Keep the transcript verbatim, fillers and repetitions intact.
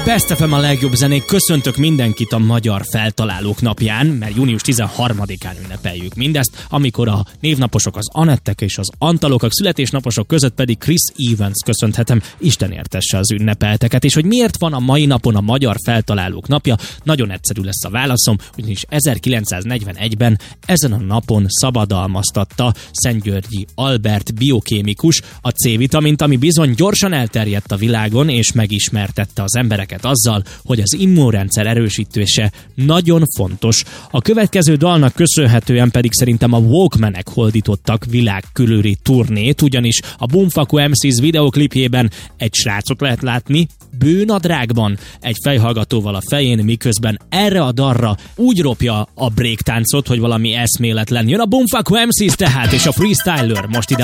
Best ef em a legjobb zenék, köszöntök mindenkit a Magyar Feltalálók napján, mert június tizenharmadikán ünnepeljük mindezt, amikor a névnaposok az Anettek és az Antalok, a születésnaposok között pedig Chris Evans köszönhetem, Isten értesse az ünnepelteket. És hogy miért van a mai napon a Magyar Feltalálók napja, nagyon egyszerű lesz a válaszom, ugyanis ezerkilencszáznegyvenegyben ezen a napon szabadalmaztatta Szentgyörgyi Albert biokémikus a C-vitamint, ami bizony gyorsan elterjedt a világon, és megismertette az embereket azzal, hogy az immunrendszer erősítése nagyon fontos. A következő dalnak köszönhetően pedig szerintem a Walkmanek holdítottak világkörüli turnét, ugyanis a Bumfakó em cés videoklipjében egy srácot lehet látni bőnadrágban, egy fejhallgatóval a fején, miközben erre a dalra úgy ropja a breaktáncot, hogy valami eszméletlen. Jön a Bumfakó em cés tehát, és a Freestyler most ide